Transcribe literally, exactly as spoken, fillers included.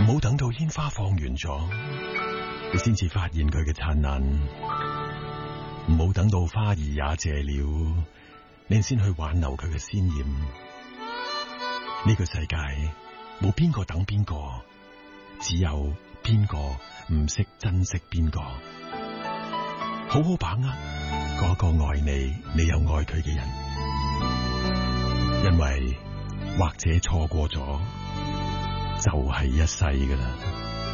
唔好等到煙花放完咗，你先至發現佢嘅燦爛；唔好等到花兒也謝了，你先去挽留佢嘅鮮艷。呢個世界冇邊個等邊個，只有邊個唔識珍惜邊個。好好把握嗰個愛你，你又愛佢嘅人，因為或者錯過咗就係一世㗎喇。